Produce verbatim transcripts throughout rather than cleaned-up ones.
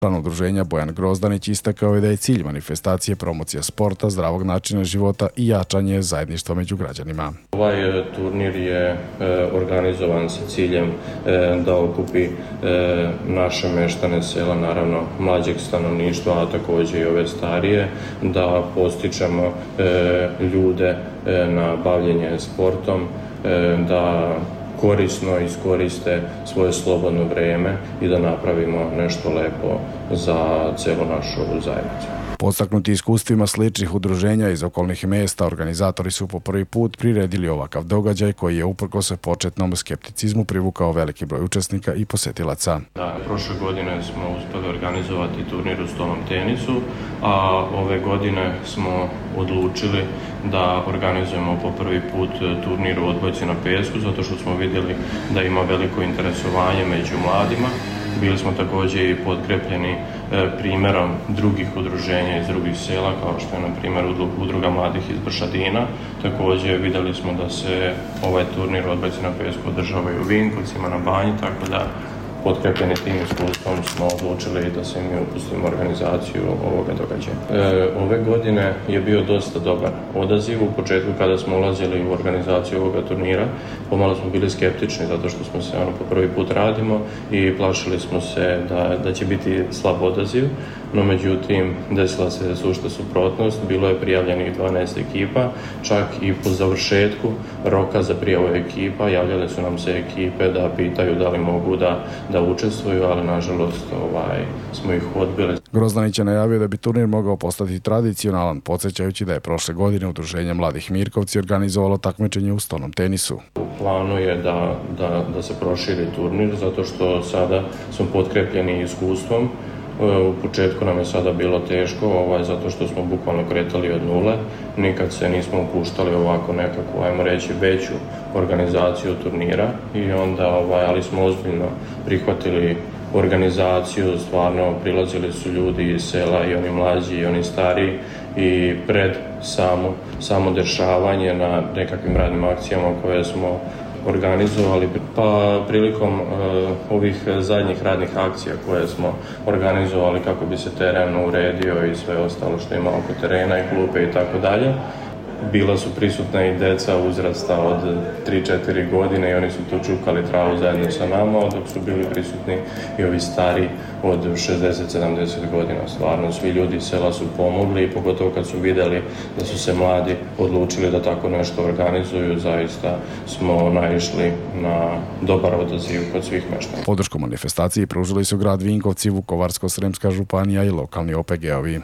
Član udruženja Bojan Grozdanić istakao je da je cilj manifestacije promocija sporta, zdravog načina života i jačanje zajedništva među građanima. Ovaj turnir je organizovan sa ciljem da okupi naše meštane sela, naravno mlađeg stanovništva, a također i ove starije, da postičemo ljude na bavljenje sportom, da korisno iskoriste svoje slobodno vrijeme i da napravimo nešto lepo za celu našu zajednicu. Podstaknuti iskustvima sličnih udruženja iz okolnih mjesta, organizatori su po prvi put priredili ovakav događaj koji je uprkos početnom skepticizmu privukao veliki broj učesnika i posjetilaca. Da, prošle godine smo uspjeli organizovati turnir u stolnom tenisu, a ove godine smo odlučili da organizujemo po prvi put turnir u odbojci na pesku, zato što smo vidjeli da ima veliko interesovanje među mladima. Bili smo također i potkrepljeni primjerom drugih udruženja iz drugih sela, kao što je na primjer Udruga mladih iz Bršadina. Također vidjeli smo da se ovaj turnir u odbojci na pesku održava i u Vinkovcima na Banji, tako da potkrepljeni tim iskustvom smo odlučili da se mi upustimo organizaciju ovoga događaja. E, ove godine je bio dosta dobar odaziv. U početku kada smo ulazili u organizaciju ovoga turnira, pomalo smo bili skeptični zato što smo se ono po prvi put radimo i plašili smo se da, da će biti slab odaziv, no međutim desila se sušta suprotnost, bilo je prijavljenih dvanaest ekipa, čak i po završetku roka za prijavu ekipa javljale su nam se ekipe da pitaju da li mogu da da učestvuju, ali nažalost ovaj, smo ih odbili. Grozdanić je najavio da bi turnir mogao postati tradicionalan, podsjećajući da je prošle godine Udruženje Mladih Mirkovci organizovalo takmičenje u stolnom tenisu. U planu je da, da, da se proširi turnir, zato što sada smo potkrepljeni iskustvom. U početku nam je sada bilo teško, ovaj, zato što smo bukvalno kretali od nule. Nikad se nismo upuštali ovako nekako, ajmo reći, veću organizaciju turnira i onda, ovaj, ali smo ozbiljno prihvatili organizaciju, stvarno prilazili su ljudi iz sela, i oni mlađi i oni stariji, i pred samo, samo dešavanje na nekakvim radnim akcijama koje smo organizovali, pa prilikom uh, ovih zadnjih radnih akcija koje smo organizovali kako bi se teren uredio i sve ostalo što ima oko terena i klupe i tako dalje. Bila su prisutna i deca uzrasta od tri četiri godine i oni su tu čukali travu zajedno sa nama, dok su bili prisutni i ovi stari od šezdeset sedamdeset godina. Stvarno, svi ljudi iz sela su pomogli, pogotovo kad su vidjeli da su se mladi odlučili da tako nešto organizuju, zaista smo naišli na dobar odaziv kod svih meštana. Podršku manifestaciji pružili su grad Vinkovci, Vukovarsko-sremska županija i lokalni O P G-ovi.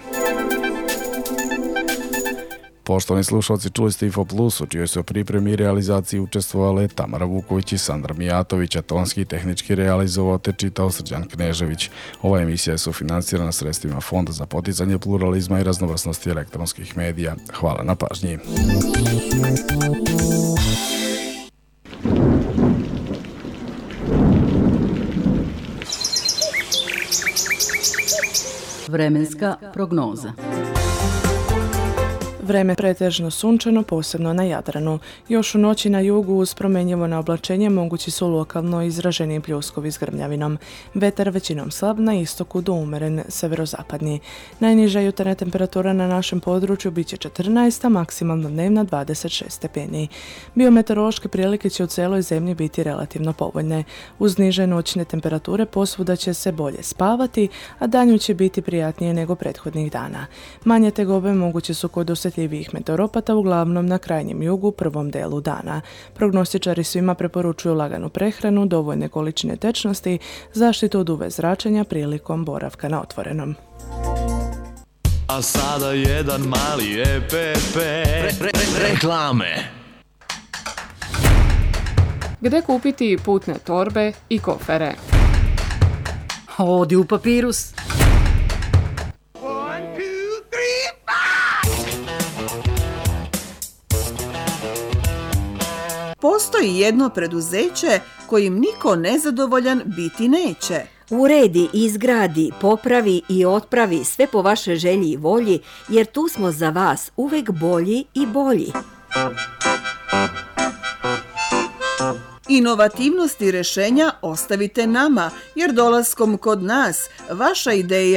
Poštovani slušalci, čuli ste Info Plus, u čijoj su pripremi i realizaciji učestvovale Tamara Vuković i Sandra Mijatović, a tonski i tehnički realizovao te čitao Srđan Knežević. Ova emisija je sufinancirana sredstvima Fonda za poticanje pluralizma i raznovrsnosti elektronskih medija. Hvala na pažnji. Vremenska prognoza. Vreme pretežno sunčano, posebno na Jadranu. Još u noći na jugu uz promjenjivo na oblačenje mogući su lokalno izraženi pljuskovi s grmljavinom. Vetar većinom slab, na istoku do umeren severozapadni. Najniža jutarnja temperatura na našem području bit će četrnaest, a maksimalno dnevna dvadeset šest stepeni. Biometeorološke prilike će u celoj zemlji biti relativno povoljne. Uz niže noćne temperature posvuda će se bolje spavati, a danju će biti prijatnije nego prethodnih dana. Manje tegobe moguće su kod osjetljivih meteoropata, uglavnom na krajnjem jugu, prvom delu dana. Prognostičari svima preporučuju laganu prehranu, dovoljne količine tečnosti, zaštitu od U V zračenja prilikom boravka na otvorenom. A sada jedan mali E P P re, re, re, reklame. Gde kupiti putne torbe i kofere? Odi u Papirus. Postoji jedno preduzeće kojim niko nezadovoljan biti neće. Uredi, izgradi, popravi i otpravi sve po vašoj želji i volji, jer tu smo za vas uvek bolji i bolji. Inovativnosti rješenja ostavite nama, jer dolaskom kod nas vaša ideja